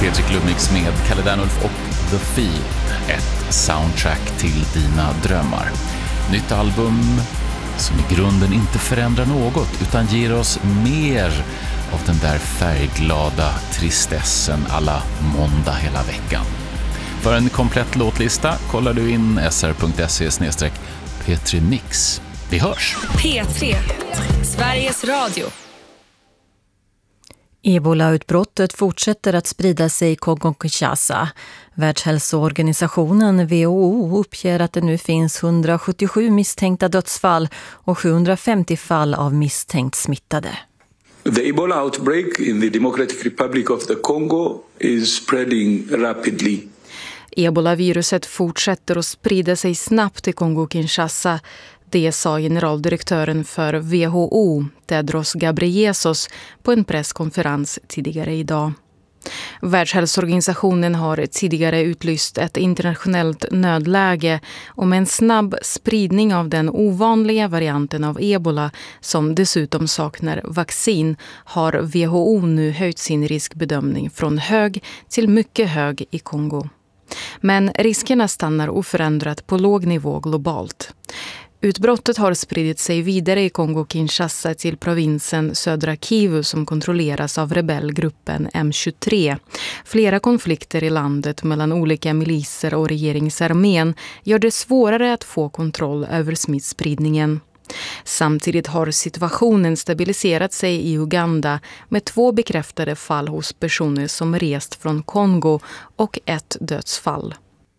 Petri Klubbmix med Kalle Dernulf och The Feed. Ett soundtrack till dina drömmar. Nytt album som i grunden inte förändrar något utan ger oss mer av den där färgglada tristessen alla måndag hela veckan. För en komplett låtlista kollar du in sr.se/Petri Mix. Vi hörs! P3, Sveriges Radio. Ebola-utbrottet fortsätter att sprida sig i Kongo-Kinshasa. Världshälsoorganisationen WHO uppger att det nu finns 177 misstänkta dödsfall och 750 fall av misstänkt smittade. The Ebola outbreak in the Democratic Republic of the Congo is spreading rapidly. Ebola-viruset fortsätter att sprida sig snabbt i Kongo-Kinshasa. Det sa generaldirektören för WHO, Tedros Ghebreyesus, på en presskonferens tidigare idag. Världshälsoorganisationen har tidigare utlyst ett internationellt nödläge om en snabb spridning av den ovanliga varianten av Ebola som dessutom saknar vaccin har WHO nu höjt sin riskbedömning från hög till mycket hög i Kongo. Men riskerna stannar oförändrat på låg nivå globalt. Utbrottet har spridit sig vidare i Kongo-Kinshasa till provinsen Södra Kivu som kontrolleras av rebellgruppen M23. Flera konflikter i landet mellan olika miliser och regeringsarmén gör det svårare att få kontroll över smittspridningen. Samtidigt har situationen stabiliserat sig i Uganda med 2 bekräftade fall hos personer som rest från Kongo och 1 dödsfall.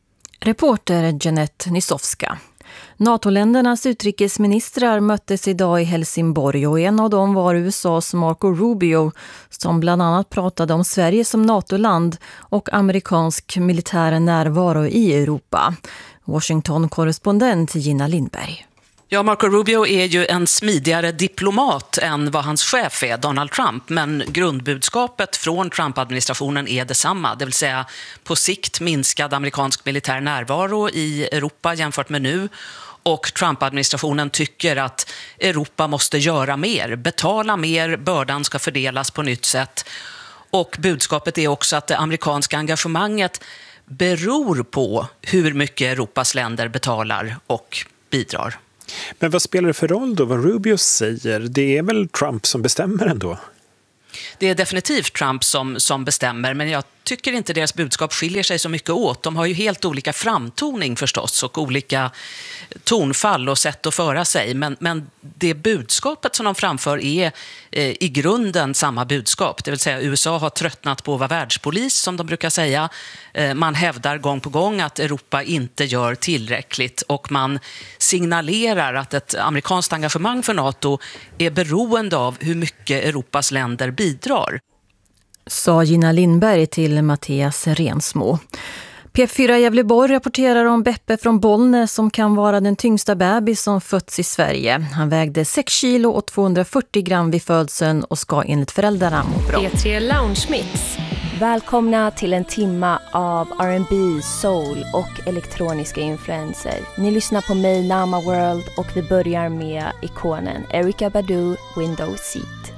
Reporter Jeanette Nisowska. NATO-ländernas utrikesministrar möttes idag i Helsingborg och en av dem var USAs Marco Rubio som bland annat pratade om Sverige som NATO-land och amerikansk militär närvaro i Europa. Washington-korrespondent Gina Lindberg. Ja, Marco Rubio är ju en smidigare diplomat än vad hans chef är, Donald Trump. Men grundbudskapet från Trump-administrationen är detsamma. Det vill säga på sikt minskad amerikansk militär närvaro i Europa jämfört med nu. Och Trump-administrationen tycker att Europa måste göra mer, betala mer, bördan ska fördelas på nytt sätt. Och budskapet är också att det amerikanska engagemanget beror på hur mycket Europas länder betalar och bidrar. Men vad spelar det för roll då vad Rubio säger? Det är väl Trump som bestämmer ändå? Det är definitivt Trump som bestämmer, men jag tycker inte deras budskap skiljer sig så mycket åt. De har ju helt olika framtoning förstås och olika tonfall och sätt att föra sig. Men det budskapet som de framför är i grunden samma budskap. Det vill säga USA har tröttnat på att vara världspolis som de brukar säga. Man hävdar gång på gång att Europa inte gör tillräckligt och man signalerar att ett amerikanskt engagemang för NATO är beroende av hur mycket Europas länder bidrar. Sa Gina Lindberg till Mattias Rensmo. P4 Gävleborg rapporterar om Beppe från Bollnäs som kan vara den tyngsta bebis som fötts i Sverige. Han vägde 6 kilo och 240 gram vid födseln och ska enligt föräldrarna må bra. P3 Lounge Mix. Välkomna till en timma av R&B, soul och elektroniska influenser. Ni lyssnar på mig, Nama World, och vi börjar med ikonen Erykah Badu, Window Seat.